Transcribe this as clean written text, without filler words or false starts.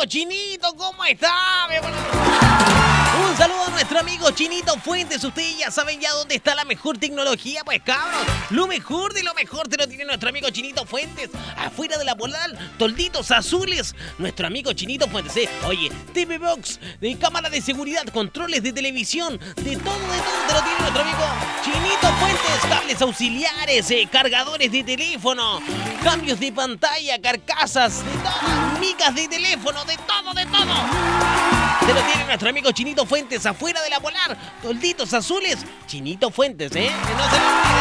amigo Chinito, ¿cómo está? Un saludo a nuestro amigo Chinito Fuentes. Ustedes ya saben ya dónde está la mejor tecnología, pues cabros. Lo mejor de lo mejor te lo tiene nuestro amigo Chinito Fuentes. Afuera de la Polar, tolditos azules. Nuestro amigo Chinito Fuentes, Oye, TV Box, de cámara de seguridad, controles de televisión, de todo te lo tiene nuestro amigo Chinito Fuentes. Cables auxiliares, cargadores de teléfono, cambios de pantalla, carcasas, de todo, micas de teléfono, de todo. Te lo tiene nuestro amigo Chinito Fuentes, afuera de la Polar, tolditos azules, Chinito Fuentes, que no se lo olvide.